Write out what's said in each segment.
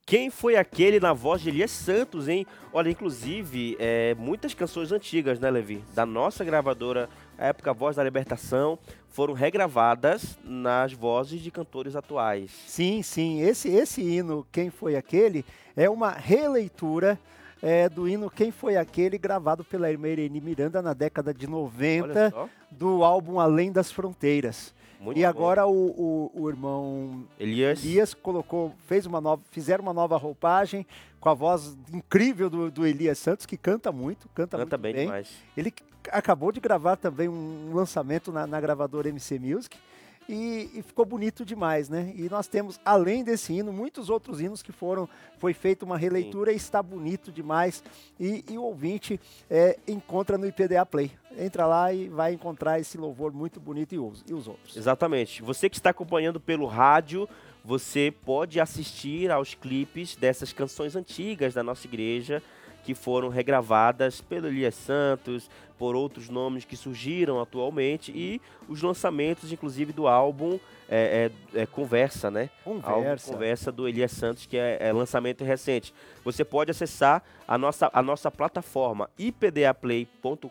Quem foi aquele na voz de Elias Santos, hein? Olha, inclusive, muitas canções antigas, né, Levi? Da nossa gravadora, a época Voz da Libertação, foram regravadas nas vozes de cantores atuais. Sim, sim. Esse hino, Quem Foi Aquele, é uma releitura do hino Quem Foi Aquele, gravado pela irmã Irene Miranda na década de Olha 90, só, do álbum Além das Fronteiras. E muito bom. agora o irmão Elias Elias fizeram uma nova roupagem com a voz incrível do Elias Santos, que canta muito canta bem bem. demais. Ele acabou de gravar também um lançamento na gravadora MC Music e ficou bonito demais, né? E nós temos, além desse hino, muitos outros hinos que foi feita uma Sim. releitura e está bonito demais. E o ouvinte encontra no IPDA Play. Entra lá e vai encontrar esse louvor muito bonito e os outros. Exatamente. Você que está acompanhando pelo rádio, você pode assistir aos clipes dessas canções antigas da nossa igreja, que foram regravadas pelo Elias Santos, por outros nomes que surgiram atualmente, e os lançamentos, inclusive, do álbum Conversa, né? Álbum Conversa. Conversa do Elias Santos, que é lançamento recente. Você pode acessar a nossa plataforma ipdaplay.com.br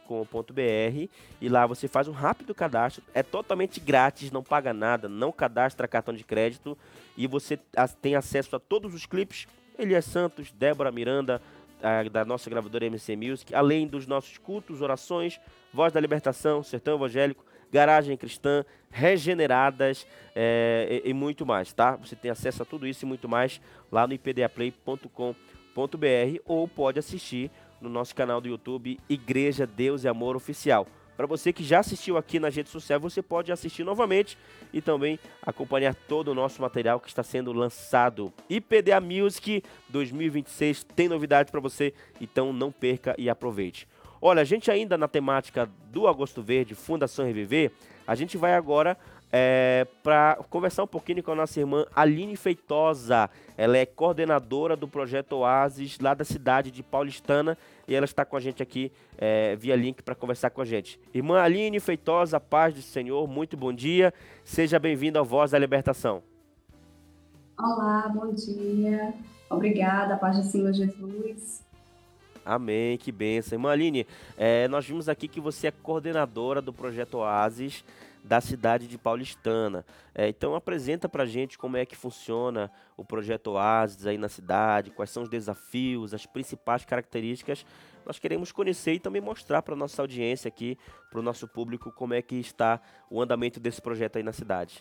e lá você faz um rápido cadastro, é totalmente grátis, não paga nada, não cadastra cartão de crédito e você tem acesso a todos os clipes, Elias Santos, Débora Miranda, da nossa gravadora MC Music, além dos nossos cultos, orações, Voz da Libertação, Sertão Evangélico, Garagem Cristã, Regeneradas e muito mais, tá? Você tem acesso a tudo isso e muito mais lá no ipdaplay.com.br ou pode assistir no nosso canal do YouTube Igreja Deus e Amor Oficial. Para você que já assistiu aqui nas redes sociais, você pode assistir novamente e também acompanhar todo o nosso material que está sendo lançado. IPDA Music 2026 tem novidades para você, então não perca e aproveite. Olha, a gente ainda na temática do Agosto Verde, Fundação Reviver, a gente vai agora para conversar um pouquinho com a nossa irmã Aline Feitosa. Ela é coordenadora do Projeto Oasis lá da cidade de Paulistana e ela está com a gente aqui via link para conversar com a gente. Irmã Aline Feitosa, paz do Senhor, muito bom dia. Seja bem-vinda ao Voz da Libertação. Olá, bom dia. Obrigada, paz do Senhor Jesus. Amém, que bênção. Irmã Aline, nós vimos aqui que você é coordenadora do Projeto Oasis da cidade de Paulistana. Então apresenta pra gente como é que funciona o Projeto Oasis aí na cidade, quais são os desafios, as principais características. Nós queremos conhecer e também mostrar para a nossa audiência aqui, para o nosso público, como é que está o andamento desse projeto aí na cidade.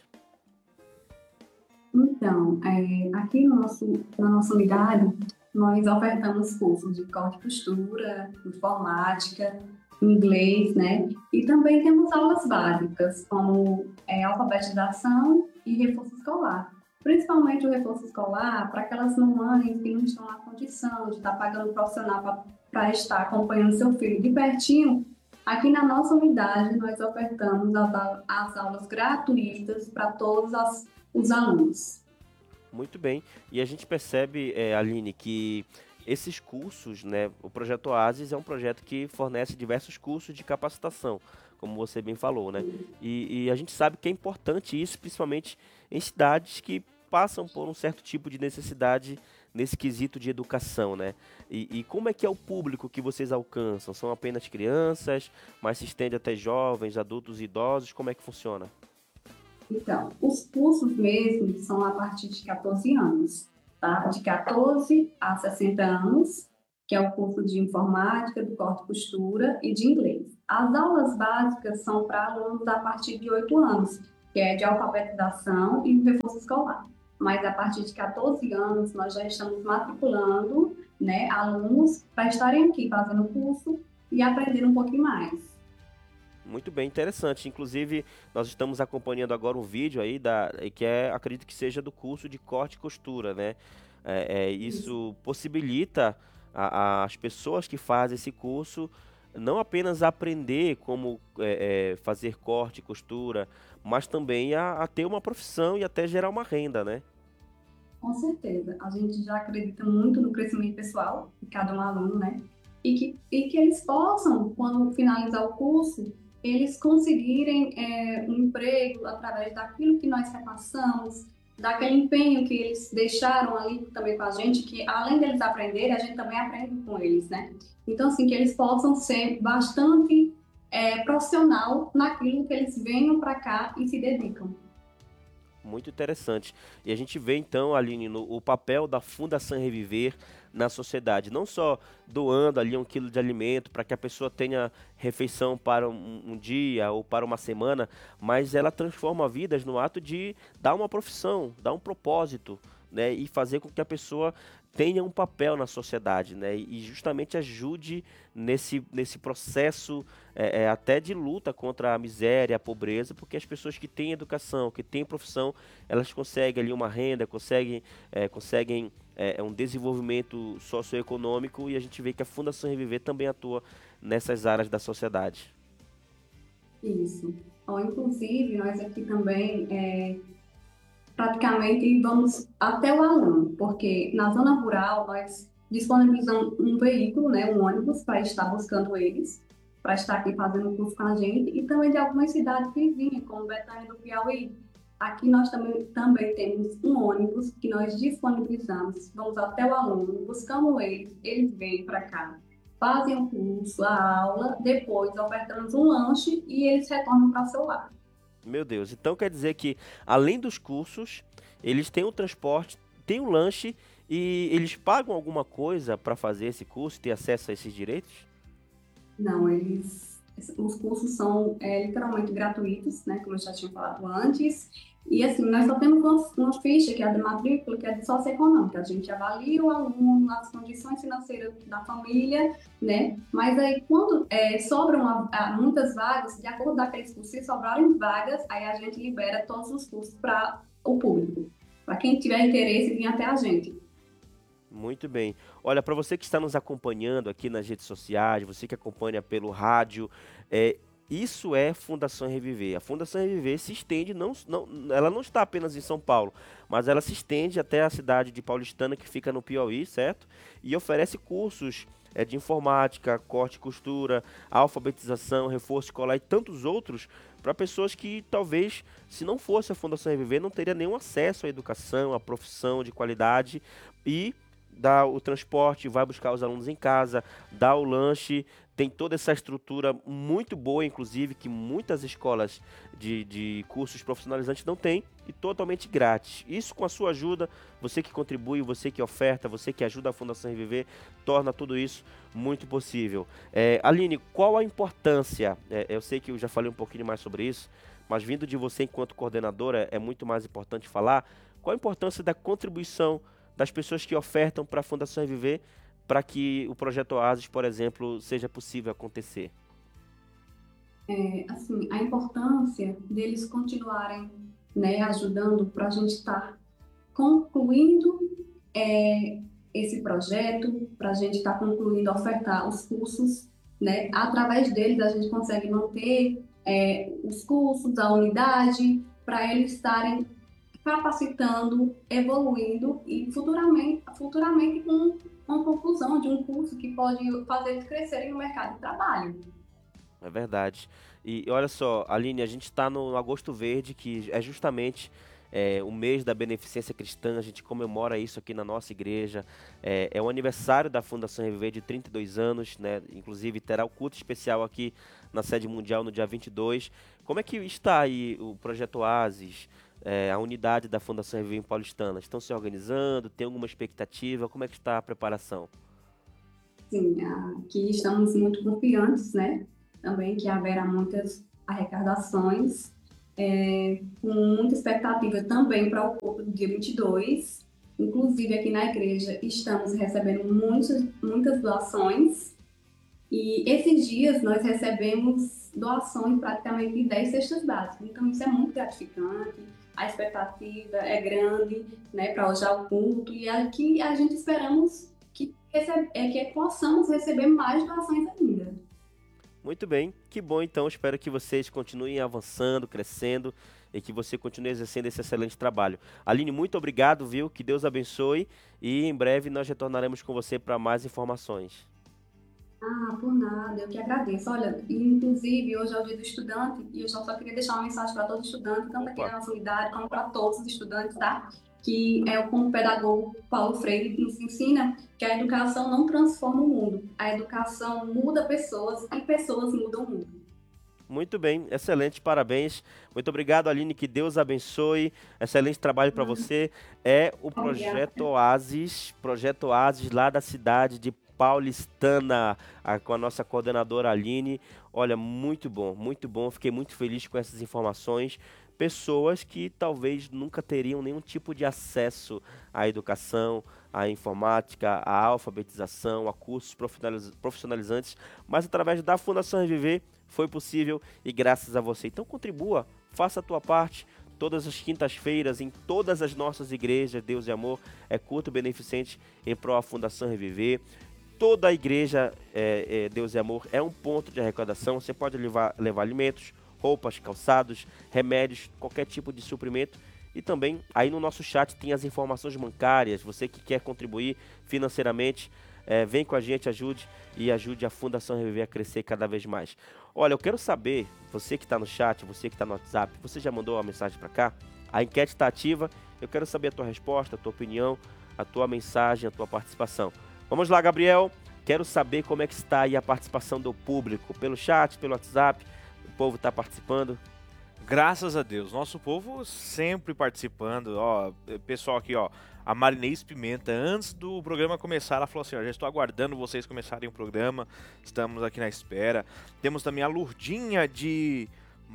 Então, aqui na nossa unidade, nós ofertamos cursos de corte e costura, informática, inglês, né? E também temos aulas básicas, como alfabetização e reforço escolar. Principalmente o reforço escolar para aquelas mamães que não estão na condição de estar pagando um profissional para estar acompanhando seu filho de pertinho. Aqui na nossa unidade, nós ofertamos as aulas gratuitas para todos os alunos. Muito bem. E a gente percebe, Aline, que esses cursos, né, o Projeto Oasis é um projeto que fornece diversos cursos de capacitação, como você bem falou, né? E a gente sabe que é importante isso, principalmente em cidades que passam por um certo tipo de necessidade nesse quesito de educação, né? E como é que é o público que vocês alcançam? São apenas crianças, mas se estende até jovens, adultos e idosos? Como é que funciona? Então, os cursos mesmo são a partir de 14 anos, tá? De 14 a 60 anos, que é o curso de informática, do corte e costura e de inglês. As aulas básicas são para alunos a partir de 8 anos, que é de alfabetização e reforço escolar. Mas a partir de 14 anos, nós já estamos matriculando, né, alunos para estarem aqui fazendo o curso e aprendendo um pouquinho mais. Muito bem, interessante. Inclusive, nós estamos acompanhando agora um vídeo aí que acredito que seja do curso de corte e costura, né? Isso possibilita as pessoas que fazem esse curso não apenas aprender como fazer corte e costura, mas também a ter uma profissão e até gerar uma renda, né? Com certeza. A gente já acredita muito no crescimento pessoal de cada um aluno, né? E que eles possam, quando finalizar o curso, eles conseguirem um emprego através daquilo que nós repassamos, daquele empenho que eles deixaram ali também com a gente, que além deles aprenderem, a gente também aprende com eles, né? Então, assim, que eles possam ser bastante profissional naquilo que eles venham para cá e se dedicam. Muito interessante. E a gente vê então, Aline, o papel da Fundação Reviver na sociedade. Não só doando ali 1 quilo de alimento para que a pessoa tenha refeição para um dia ou para uma semana, mas ela transforma vidas no ato de dar uma profissão, dar um propósito, né? E fazer com que a pessoa tenha um papel na sociedade, né? E justamente ajude nesse processo até de luta contra a miséria, a pobreza, porque as pessoas que têm educação, que têm profissão, elas conseguem ali uma renda, conseguem um desenvolvimento socioeconômico, e a gente vê que a Fundação Reviver também atua nessas áreas da sociedade. Isso. Ó, inclusive, nós aqui também praticamente vamos até o aluno, porque na zona rural nós disponibilizamos um veículo, né, um ônibus, para estar buscando eles, para estar aqui fazendo o curso com a gente, e também de algumas cidades vizinhas, como Betânia do Piauí. Aqui nós também temos um ônibus que nós disponibilizamos, vamos até o aluno, buscamos eles vêm para cá, fazem o curso, a aula, depois ofertamos um lanche e eles retornam para seu lar. Meu Deus, então quer dizer que além dos cursos, eles têm o transporte, têm o lanche e eles pagam alguma coisa para fazer esse curso, ter acesso a esses direitos? Não, os cursos são literalmente gratuitos, né, como eu já tinha falado antes. E assim, nós só temos uma ficha, que é a de matrícula, que é de socioeconômica. A gente avalia o aluno, as condições financeiras da família, né? Mas aí, quando sobram muitas vagas, de acordo com aqueles cursos, se sobrarem vagas, aí a gente libera todos os cursos para o público. Para quem tiver interesse, vir até a gente. Muito bem. Olha, para você que está nos acompanhando aqui nas redes sociais, você que acompanha pelo rádio, isso é Fundação Reviver. A Fundação Reviver se estende, ela não está apenas em São Paulo, mas ela se estende até a cidade de Paulistana, que fica no Piauí, certo? E oferece cursos de informática, corte e costura, alfabetização, reforço escolar e tantos outros para pessoas que talvez, se não fosse a Fundação Reviver, não teria nenhum acesso à educação, à profissão de qualidade e dá o transporte, vai buscar os alunos em casa, dá o lanche, tem toda essa estrutura muito boa, inclusive, que muitas escolas de cursos profissionalizantes não têm, e totalmente grátis. Isso com a sua ajuda, você que contribui, você que oferta, você que ajuda a Fundação Reviver, torna tudo isso muito possível. Aline, qual a importância? Eu sei que eu já falei um pouquinho mais sobre isso, mas vindo de você enquanto coordenadora, é muito mais importante falar. Qual a importância da contribuição das pessoas que ofertam para a Fundação Reviver para que o projeto Oasis, por exemplo, seja possível acontecer? Assim, a importância deles continuarem, né, ajudando para a gente estar concluindo esse projeto, para a gente estar concluindo, ofertar os cursos, né? Através deles a gente consegue manter os cursos, a unidade, para eles estarem capacitando, evoluindo e futuramente com uma conclusão de um curso que pode fazer eles crescerem no mercado de trabalho. É verdade. E olha só, Aline, a gente está no Agosto Verde, que é justamente o mês da beneficência cristã. A gente comemora isso aqui na nossa igreja. É o aniversário da Fundação Reviver de 32 anos, né? Inclusive terá o culto especial aqui na sede mundial no dia 22. Como é que está aí o projeto Oasis, a unidade da Fundação Reviver em Paulistana? Estão se organizando? Tem alguma expectativa? Como é que está a preparação? Sim, aqui estamos muito confiantes, né? Também que haverá muitas arrecadações, com muita expectativa também para o culto do dia 22. Inclusive, aqui na igreja, estamos recebendo muitas doações. E esses dias nós recebemos doações praticamente de 10 cestas básicas. Então, isso é muito gratificante. A expectativa é grande, né, para hoje ao culto. E aqui a gente esperamos que possamos receber mais doações ainda. Muito bem, que bom então, espero que vocês continuem avançando, crescendo e que você continue exercendo esse excelente trabalho. Aline, muito obrigado, viu? Que Deus abençoe e em breve nós retornaremos com você para mais informações. Ah, por nada, eu que agradeço. Olha, inclusive, hoje é o dia do estudante e eu só queria deixar uma mensagem para todo estudante, tanto aqui Opa, na nossa unidade como para todos os estudantes, tá? Que é como o pedagogo Paulo Freire nos ensina que a educação não transforma o mundo, a educação muda pessoas e pessoas mudam o mundo. muito bem, excelente, parabéns. Muito obrigado, Aline, que Deus abençoe. Excelente trabalho para você. É o Obrigada. Projeto Oasis lá da cidade de Paulistana, com a nossa coordenadora Aline. Olha, muito bom, muito bom. Fiquei muito feliz com essas informações. Pessoas que talvez nunca teriam nenhum tipo de acesso à educação, à informática, à alfabetização, a cursos profissionalizantes, mas através da Fundação Reviver foi possível e graças a você. Então contribua, faça a tua parte. Todas as quintas-feiras, em todas as nossas igrejas, Deus e Amor, é culto beneficente em prol da Fundação Reviver. Toda a igreja, Deus e Amor, é um ponto de arrecadação. Você pode levar alimentos, roupas, calçados, remédios, qualquer tipo de suprimento. E também, aí no nosso chat tem as informações bancárias. Você que quer contribuir financeiramente, vem com a gente, ajude a Fundação Reviver a crescer cada vez mais. Olha, eu quero saber, você que está no chat, você que está no WhatsApp, você já mandou uma mensagem para cá? A enquete está ativa, eu quero saber a tua resposta, a tua opinião, a tua mensagem, a tua participação. Vamos lá, Gabriel, quero saber como é que está aí a participação do público, pelo chat, pelo WhatsApp, o povo está participando. Graças a Deus, nosso povo sempre participando, ó, pessoal aqui, ó, a Marinês Pimenta, antes do programa começar, ela falou assim, ó, já estou aguardando vocês começarem o programa, estamos aqui na espera. Temos também a Lurdinha de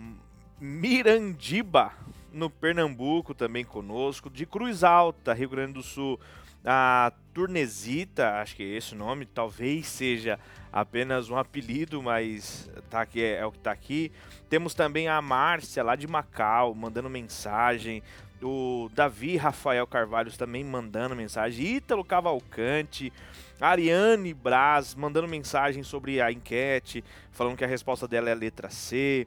Mirandiba, no Pernambuco, também conosco, de Cruz Alta, Rio Grande do Sul, a Turnesita, acho que é esse o nome, talvez seja apenas um apelido, mas tá aqui, é o que tá aqui. Temos também a Márcia, lá de Macau, mandando mensagem. O Davi Rafael Carvalho também mandando mensagem. Ítalo Cavalcante. Ariane Braz mandando mensagem sobre a enquete, falando que a resposta dela é a letra C.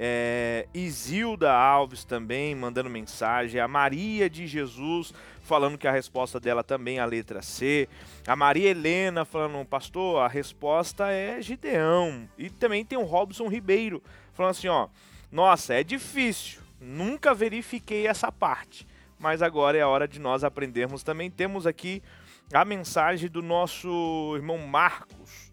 Isilda Alves também mandando mensagem. A Maria de Jesus falando que a resposta dela também é a letra C. A Maria Helena falando, pastor, a resposta é Gideão. E também tem o Robson Ribeiro falando assim, ó, nossa, é difícil, nunca verifiquei essa parte, mas agora é a hora de nós aprendermos. Também temos aqui a mensagem do nosso irmão Marcos.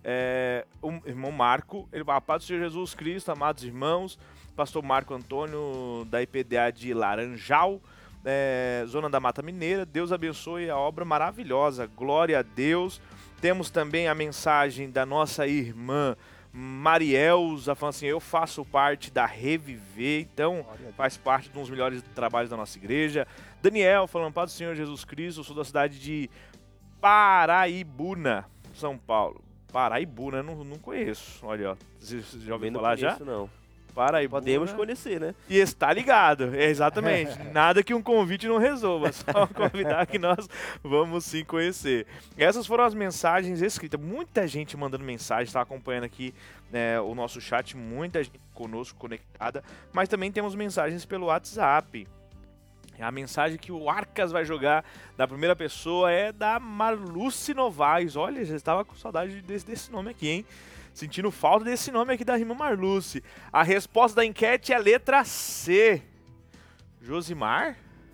O irmão Marco, ele fala, paz do Senhor Jesus Cristo, amados irmãos, pastor Marco Antônio da IPDA de Laranjal, Zona da Mata Mineira, Deus abençoe a obra maravilhosa, glória a Deus. Temos também a mensagem da nossa irmã Marielza, falando assim, eu faço parte da Reviver, então faz parte de um dos melhores trabalhos da nossa igreja. Daniel falando, paz do Senhor Jesus Cristo, eu sou da cidade de Paraibuna, São Paulo. Paraibuna, não conheço, olha, ó, você já ouviu falar já? Não. Paraibuna. Podemos conhecer, né? E está ligado, exatamente. Nada que um convite não resolva, só convidar que nós vamos sim conhecer. Essas foram as mensagens escritas. Muita gente mandando mensagem, está acompanhando aqui o nosso chat, muita gente conosco conectada, mas também temos mensagens pelo WhatsApp. A mensagem que o Arcas vai jogar da primeira pessoa é da Marluce Novaes. Olha, já estava com saudade desse nome aqui, hein? Sentindo falta desse nome aqui da irmã Marluce. A resposta da enquete é a letra C. Josimar?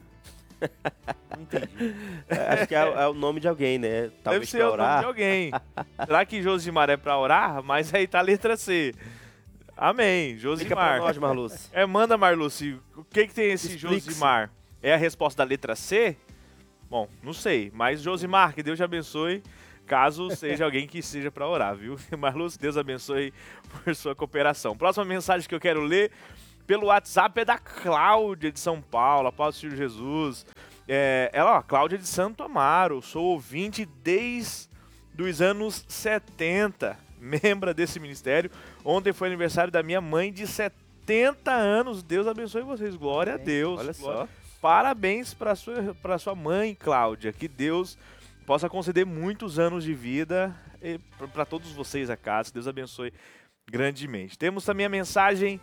Não entendi. Acho que é o nome de alguém, né? Deve Talvez ser pra o orar. nome de alguém. Será que Josimar é pra orar? Mas aí tá a letra C. Amém, Fica pra Josimar. nós, Marluce. Manda, Marluce. O que tem esse Explique-se. Josimar? É a resposta da letra C? Bom, não sei. Mas Josimar, que Deus te abençoe. Caso seja alguém que seja para orar, viu? Marluce, Deus abençoe por sua cooperação. Próxima mensagem que eu quero ler pelo WhatsApp é da Cláudia de São Paulo, a paz do Senhor Jesus. Ela, ó, Cláudia de Santo Amaro, sou ouvinte desde os anos 70, membra desse ministério. Ontem foi aniversário da minha mãe de 70 anos. Deus abençoe vocês, glória a Deus. Olha só. Parabéns para sua mãe, Cláudia, que Deus possa conceder muitos anos de vida para todos vocês a casa. Deus abençoe grandemente. Temos também a mensagem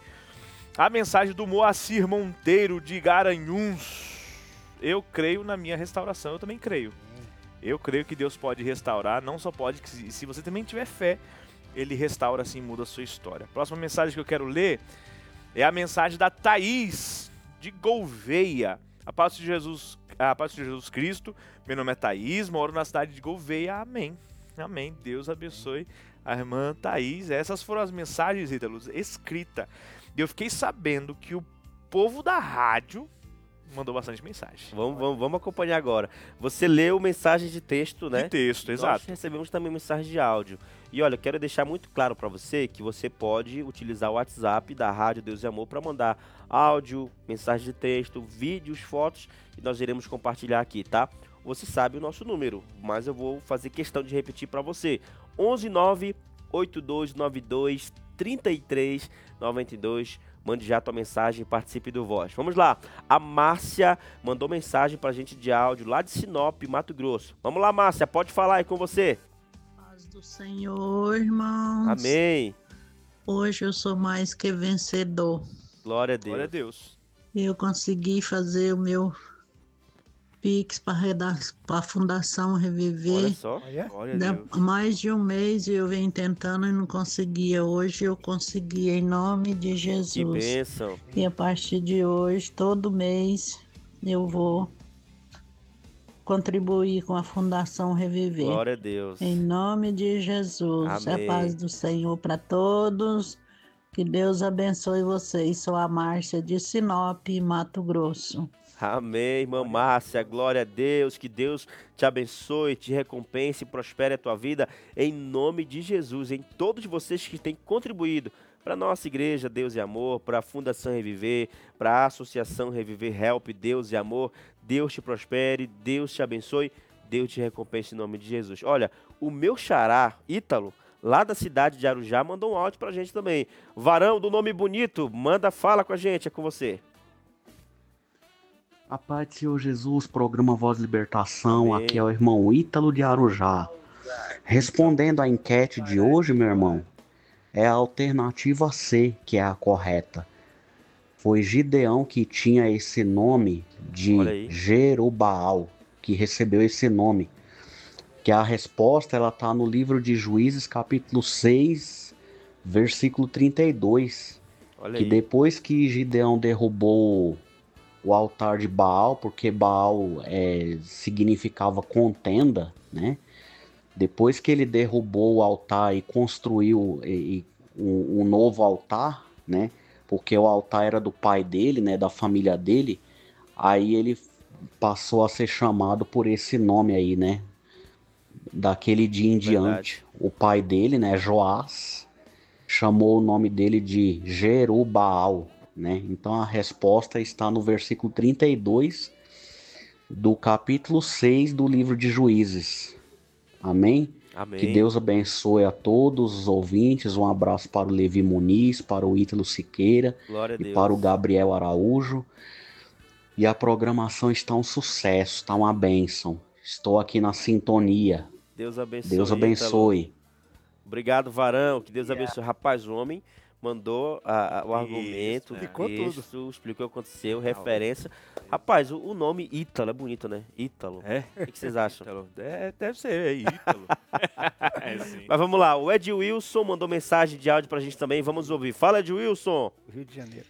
do Moacir Monteiro de Garanhuns. Eu creio na minha restauração, eu também creio. Eu creio que Deus pode restaurar, não só pode, se você também tiver fé, Ele restaura assim, muda a sua história. A próxima mensagem que eu quero ler é a mensagem da Thaís, de Gouveia. A paz de Jesus Cristo, meu nome é Thaís, moro na cidade de Gouveia, amém. Amém, Deus abençoe a irmã Thaís. Essas foram as mensagens, Ítalo, escritas. E eu fiquei sabendo que o povo da rádio mandou bastante mensagem. Vamos acompanhar agora. Você leu mensagem de texto, né? De texto, exato. Nós recebemos também mensagem de áudio. E olha, quero deixar muito claro para você que você pode utilizar o WhatsApp da Rádio Deus e Amor para mandar áudio, mensagem de texto, vídeos, fotos, e nós iremos compartilhar aqui, tá? Você sabe o nosso número, mas eu vou fazer questão de repetir para você. 11982923392. Mande já a tua mensagem e participe do Voz. Vamos lá. A Márcia mandou mensagem pra gente de áudio lá de Sinop, Mato Grosso. Vamos lá, Márcia, pode falar aí com você. Paz do Senhor, irmãos. Amém. Hoje eu sou mais que vencedor. Glória a Deus. Glória a Deus. Eu consegui fazer o meu Pix para a Fundação Reviver. Olha só. Glória a Deus. Mais de um mês eu venho tentando e não conseguia. Hoje eu consegui, em nome de Que Jesus. bênção. E a partir de hoje, todo mês, eu vou contribuir com a Fundação Reviver. Glória a Deus. Em nome de Jesus. Amém. A paz do Senhor para todos. Que Deus abençoe vocês. Sou a Márcia de Sinop, Mato Grosso. Amém, irmã Márcia, glória a Deus, que Deus te abençoe, te recompense e prospere a tua vida, em nome de Jesus, em todos vocês que têm contribuído para a nossa igreja Deus e Amor, para a Fundação Reviver, para a Associação Reviver Help Deus e Amor. Deus te prospere, Deus te abençoe, Deus te recompense em nome de Jesus. Olha, o meu xará, Ítalo, lá da cidade de Arujá, mandou um áudio pra gente também. Varão do nome bonito, fala com a gente, é com você. A paz do Senhor Jesus, programa Voz de Libertação, Amém. aqui é o irmão Ítalo de Arujá. Respondendo à enquete de hoje, meu irmão, é a alternativa C, que é a correta. Foi Gideão que tinha esse nome Olha aí. de Jerubaal, que recebeu esse nome. Que a resposta ela está no livro de Juízes, capítulo 6, versículo 32. Olha Que aí. depois que Gideão derrubou o altar de Baal, porque Baal significava contenda, né? Depois que ele derrubou o altar e construiu um novo altar, né? Porque o altar era do pai dele, né? Da família dele, aí ele passou a ser chamado por esse nome aí, né? Daquele dia em diante, o pai dele, né? Joás, chamou o nome dele de Jerubaal, né? Então a resposta está no versículo 32 do capítulo 6 do livro de Juízes. Amém? Amém. Que Deus abençoe a todos os ouvintes. Um abraço para o Levi Muniz, para o Ítalo Siqueira Glória a e Deus. para o Gabriel Araújo. E a programação está um sucesso, está uma bênção. Estou aqui na sintonia. Deus abençoe. Deus Ítalo. abençoe. Obrigado, Varão, que Deus abençoe. Rapaz, o homem mandou o argumento, Explicou tudo. explicou o que aconteceu, referência. Rapaz, o nome Ítalo é bonito, né? Ítalo. É? O que vocês acham? Ítalo. Deve ser Ítalo. Sim. Mas vamos lá, o Ed Wilson mandou mensagem de áudio pra gente também, vamos ouvir. Fala, Ed Wilson. Rio de Janeiro.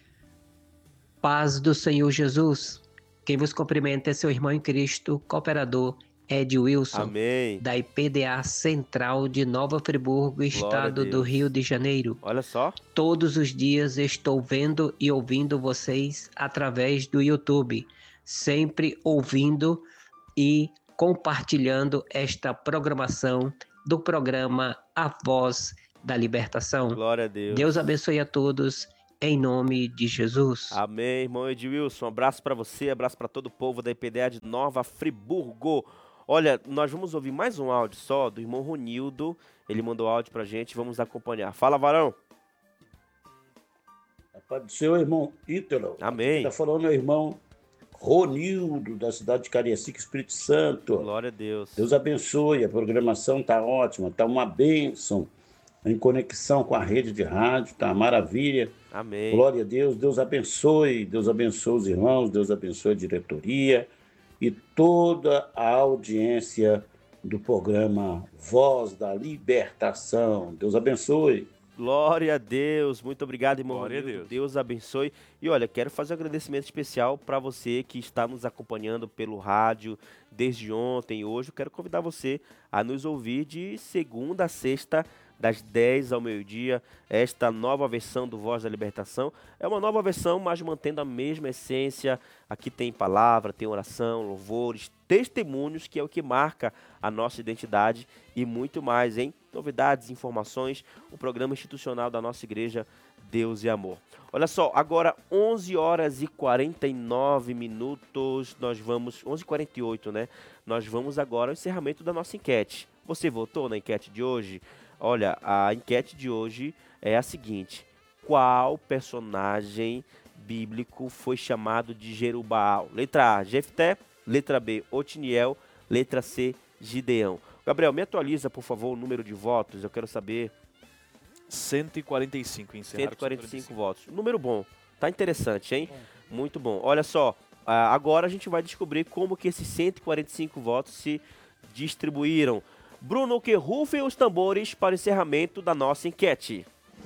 Paz do Senhor Jesus. Quem vos cumprimenta é seu irmão em Cristo, cooperador Ed Wilson, Amém. da IPDA Central de Nova Friburgo, estado do Deus. Rio de Janeiro. Olha só. Todos os dias estou vendo e ouvindo vocês através do YouTube, sempre ouvindo e compartilhando esta programação do programa A Voz da Libertação. Glória a Deus. Deus abençoe a todos, em nome de Jesus. Amém, irmão Ed Wilson. Um abraço pra você, abraço pra todo o povo da IPDA de Nova Friburgo. Olha, nós vamos ouvir mais um áudio só do irmão Ronildo. Ele mandou áudio pra gente, vamos acompanhar. Fala, Varão. A paz do Senhor, irmão Ítalo. Amém. Está falando o irmão Ronildo, da cidade de Cariacica, Espírito Santo. Glória a Deus. Deus abençoe, a programação está ótima, está uma bênção, em conexão com a rede de rádio, está maravilha. Amém. Glória a Deus, Deus abençoe os irmãos, Deus abençoe a diretoria e toda a audiência do programa Voz da Libertação. Deus abençoe. Glória a Deus, muito obrigado, irmão. Glória a Romildo. Deus. Deus abençoe. E olha, quero fazer um agradecimento especial para você que está nos acompanhando pelo rádio desde ontem e hoje. Eu quero convidar você a nos ouvir de segunda a sexta, das 10 ao meio-dia. Esta nova versão do Voz da Libertação é uma nova versão, mas mantendo a mesma essência. Aqui tem palavra, tem oração, louvores, testemunhos, que é o que marca a nossa identidade e muito mais, hein? Novidades, informações, o programa institucional da nossa igreja, Deus e Amor. Olha só, agora 11 horas e 49 minutos, nós vamos, 11h48, né? Nós vamos agora ao encerramento da nossa enquete. Você votou na enquete de hoje? Olha, a enquete de hoje é a seguinte: qual personagem bíblico foi chamado de Jerubaal? Letra A, Jefté. Letra B, Otiniel. Letra C, Gideão. Gabriel, me atualiza, por favor, o número de votos. Eu quero saber. 145, encerraram 145 votos. Número bom. Tá interessante, hein? Muito bom. Olha só, agora a gente vai descobrir como que esses 145 votos se distribuíram. Bruno, que rufem os tambores para o encerramento da nossa enquete.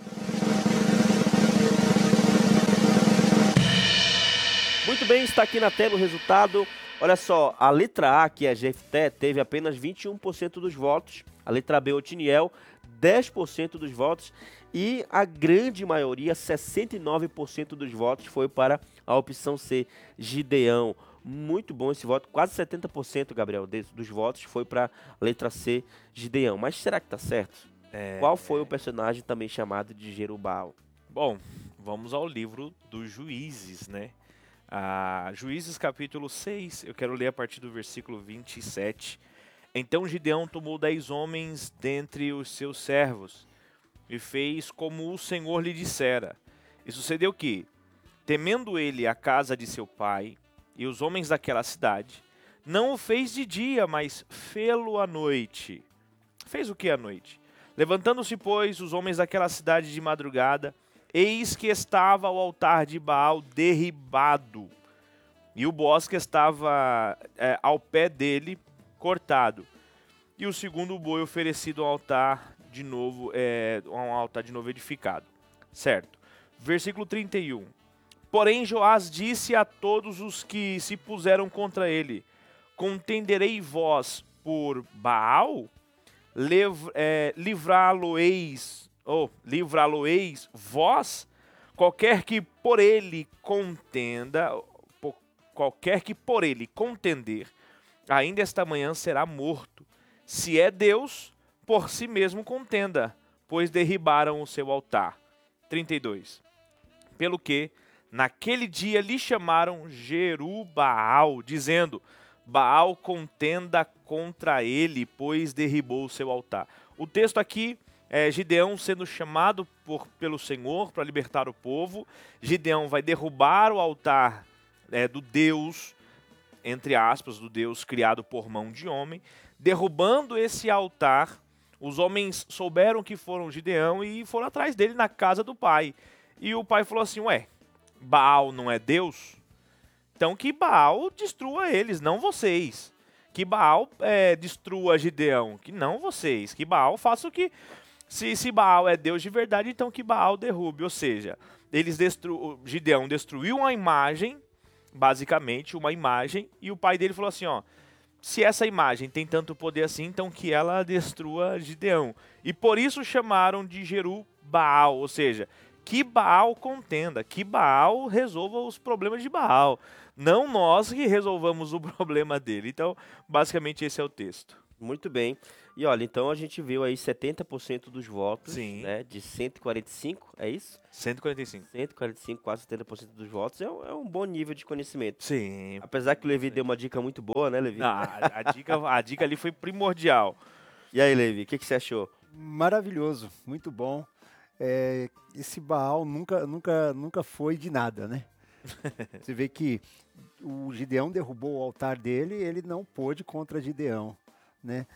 Muito bem, está aqui na tela o resultado. Olha só, a letra A, que é Jefté, teve apenas 21% dos votos. A letra B, Otiniel, 10% dos votos. E a grande maioria, 69% dos votos, foi para a opção C, Gideão. Muito bom esse voto, quase 70%, Gabriel, dos votos foi para a letra C, Gideão. Mas será que tá certo? Qual foi o personagem também chamado de Jerubaal? Bom, vamos ao livro dos Juízes, né? Juízes capítulo 6, eu quero ler a partir do versículo 27. Então Gideão tomou 10 homens dentre os seus servos e fez como o Senhor lhe dissera. E sucedeu que, temendo ele a casa de seu pai e os homens daquela cidade, não o fez de dia, mas fê-lo à noite. Fez o que à noite? Levantando-se, pois, os homens daquela cidade de madrugada, eis que estava o altar de Baal derribado, e o bosque estava ao pé dele cortado, e o segundo boi oferecido ao altar de novo, um altar de novo edificado. Certo. Versículo 31. Porém Joás disse a todos os que se puseram contra ele: contenderei vós por Baal? Livrá-lo-eis vós? Qualquer que por ele contender, ainda esta manhã será morto. Se é Deus, por si mesmo contenda, pois derribaram o seu altar. 32. Pelo que naquele dia lhe chamaram Jerubaal, dizendo: Baal contenda contra ele, pois derribou o seu altar. O texto aqui é Gideão sendo chamado pelo Senhor para libertar o povo. Gideão vai derrubar o altar do Deus, entre aspas, do Deus criado por mão de homem. Derrubando esse altar, os homens souberam que foram Gideão e foram atrás dele na casa do pai. E o pai falou assim: Baal não é Deus? Então que Baal destrua eles, não vocês. Que Baal destrua Gideão, que não vocês. Que Baal faça o que... Se Baal é Deus de verdade, então que Baal derrube. Ou seja, Gideão destruiu uma imagem, basicamente uma imagem, e o pai dele falou assim, se essa imagem tem tanto poder assim, então que ela destrua Gideão. E por isso chamaram de Jerubaal, ou seja, que Baal contenda, que Baal resolva os problemas de Baal, não nós que resolvamos o problema dele. Então, basicamente esse é o texto. Muito bem. E olha, então a gente viu aí 70% dos votos, Sim. né, de 145, é isso? 145. 145, quase 70% dos votos, é um bom nível de conhecimento. Sim. Apesar que o Levi deu uma dica muito boa, né, Levi? A dica ali foi primordial. E aí, Levi, o que você achou? Maravilhoso, muito bom. Esse Baal nunca foi de nada, né? Você vê que o Gideão derrubou o altar dele, ele não pôde contra Gideão, né?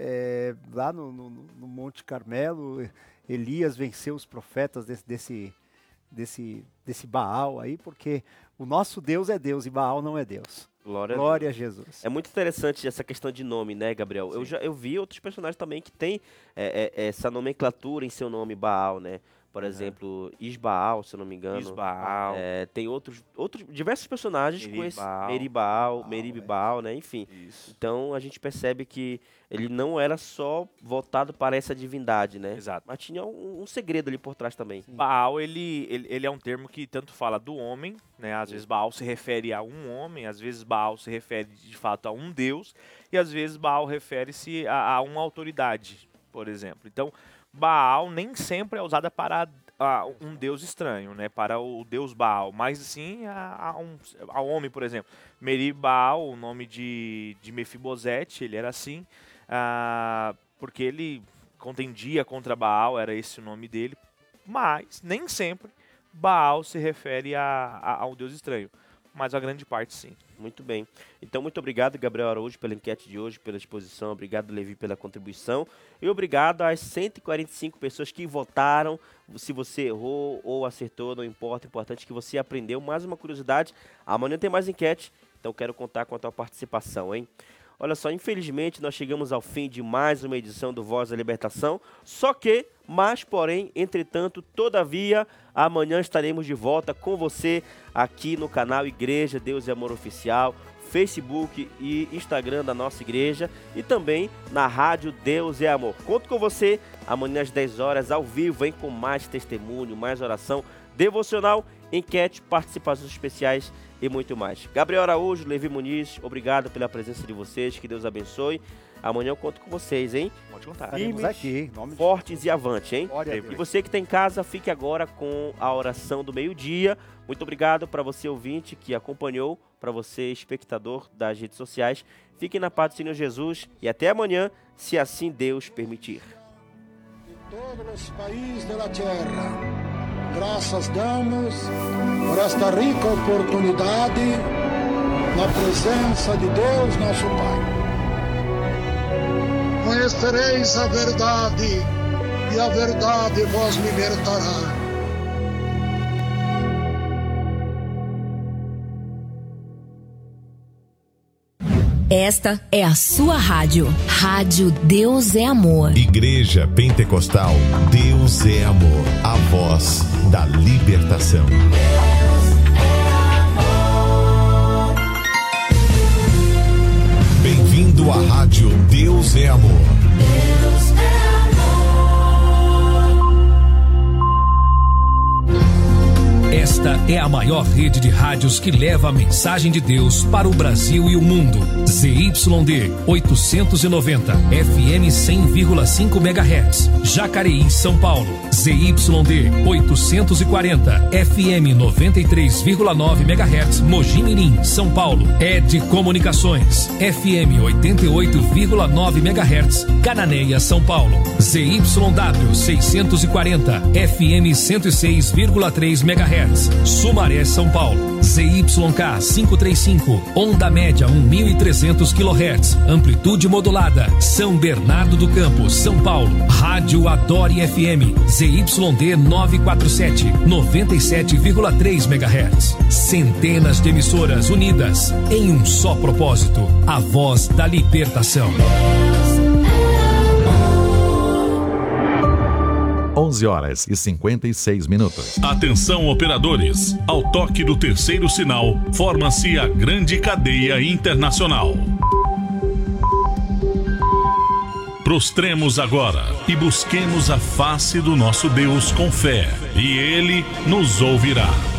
Lá no Monte Carmelo, Elias venceu os profetas desse Baal aí, porque o nosso Deus é Deus e Baal não é Deus. Glória a Jesus. É muito interessante essa questão de nome, né, Gabriel? Eu vi outros personagens também que têm essa nomenclatura em seu nome, Baal, né? Por exemplo, Isbaal, se eu não me engano. Isbaal. Tem outros diversos personagens com esse Merib-Baal, né? Enfim. Isso. Então a gente percebe que ele não era só voltado para essa divindade, né? Exato. Mas tinha um segredo ali por trás também. Baal, ele é um termo que tanto fala do homem, né? Às vezes Baal se refere a um homem, às vezes Baal se refere de fato a um deus, e às vezes Baal refere-se a uma autoridade, por exemplo. Então, Baal nem sempre é usada para um deus estranho, né? Para o deus Baal, mas sim a homem, por exemplo. Merib-Baal, o nome de Mefibosete, ele era assim, porque ele contendia contra Baal, era esse o nome dele, mas nem sempre Baal se refere a um deus estranho, mas a grande parte sim. Muito bem. Então, muito obrigado, Gabriel Araújo, pela enquete de hoje, pela exposição. Obrigado, Levi, pela contribuição. E obrigado às 145 pessoas que votaram. Se você errou ou acertou, não importa. O importante é que você aprendeu. Mais uma curiosidade, amanhã tem mais enquete, então quero contar com a tua participação, hein? Olha só, infelizmente nós chegamos ao fim de mais uma edição do Voz da Libertação, porém, entretanto, todavia, amanhã estaremos de volta com você aqui no canal Igreja Deus e Amor Oficial, Facebook e Instagram da nossa igreja e também na rádio Deus é Amor. Conto com você amanhã às 10 horas ao vivo, hein, com mais testemunho, mais oração, devocional, enquete, participações especiais e muito mais. Gabriel Araújo, Levi Muniz, obrigado pela presença de vocês, que Deus abençoe. Amanhã eu conto com vocês, hein? Pode contar. Estaremos aqui, fortes e avante, hein? E você que está em casa, fique agora com a oração do meio-dia. Muito obrigado para você, ouvinte, que acompanhou, para você, espectador das redes sociais. Fique na paz do Senhor Jesus e até amanhã, se assim Deus permitir. De todos os países da terra, graças damos por esta rica oportunidade na presença de Deus, nosso Pai. Conhecereis a verdade, e a verdade vos libertará. Esta é a sua rádio. Rádio Deus é Amor. Igreja Pentecostal Deus é Amor. A voz da libertação. Bem-vindo à rádio Deus é Amor. Deus é amor. Esta é a maior rede de rádios que leva a mensagem de Deus para o Brasil e o mundo. ZYD 890, FM 100,5 MHz, Jacareí, São Paulo. ZYD 840, FM 93,9 MHz, Mogi Mirim, São Paulo. ED Comunicações, FM 88,9 MHz, Cananéia, São Paulo. ZYW 640, FM 106,3 MHz, Sumaré, São Paulo. ZYK 535, onda média 1.300 kHz, amplitude modulada, São Bernardo do Campo, São Paulo. Rádio Adore FM, ZYD 947, 97,3 MHz. Centenas de emissoras unidas em um só propósito, a voz da libertação. 11h56. Atenção, operadores. Ao toque do terceiro sinal, forma-se a grande cadeia internacional. Prostremos agora e busquemos a face do nosso Deus com fé, e Ele nos ouvirá.